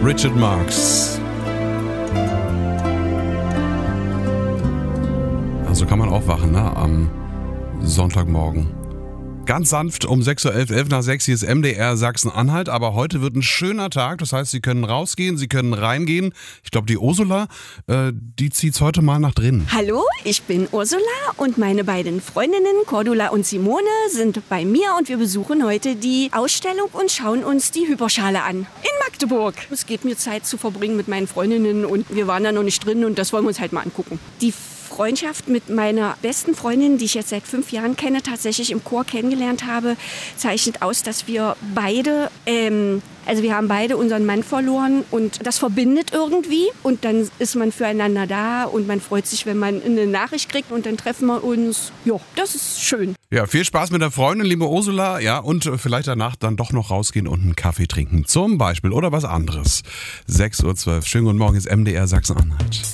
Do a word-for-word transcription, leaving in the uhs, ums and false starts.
Richard Marx. Also kann man aufwachen, ne? Am Sonntagmorgen. Ganz sanft um sechs Uhr elf, elf nach sechs, hier ist M D R Sachsen-Anhalt, aber heute wird ein schöner Tag, das heißt, Sie können rausgehen, Sie können reingehen. Ich glaube, die Ursula, äh, die zieht's heute mal nach drinnen. Hallo, ich bin Ursula und meine beiden Freundinnen Cordula und Simone sind bei mir und wir besuchen heute die Ausstellung und schauen uns die Hyperschale an in Magdeburg. Es geht mir Zeit zu verbringen mit meinen Freundinnen und wir waren da noch nicht drin und das wollen wir uns halt mal angucken. Die Freundschaft mit meiner besten Freundin, die ich jetzt seit fünf Jahren kenne, tatsächlich im Chor kennengelernt habe, zeichnet aus, dass wir beide, ähm, also wir haben beide unseren Mann verloren und das verbindet irgendwie und dann ist man füreinander da und man freut sich, wenn man eine Nachricht kriegt und dann treffen wir uns. Ja, das ist schön. Ja, viel Spaß mit der Freundin, liebe Ursula, ja, und vielleicht danach dann doch noch rausgehen und einen Kaffee trinken, zum Beispiel, oder was anderes. sechs Uhr zwölf, schönen guten Morgen, ist M D R Sachsen-Anhalt.